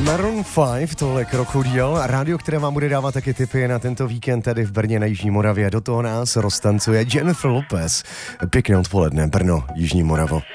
Maroon 5, tohle Krokodil, rádio, které vám bude dávat taky tipy na tento víkend tady v Brně na Jižní Moravě. Do toho nás roztancuje Jennifer Lopez. Pěkné odpoledne, Brno, Jižní Moravo.